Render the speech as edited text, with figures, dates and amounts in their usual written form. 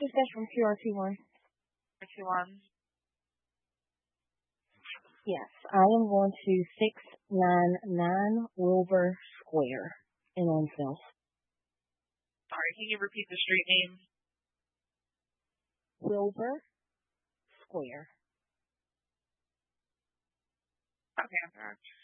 That's from QRT1. 21. Yes, I am going to 699 Wilbur Square in Owensville. Sorry, can you repeat the street name? Wilbur Square. Okay, I'm sorry.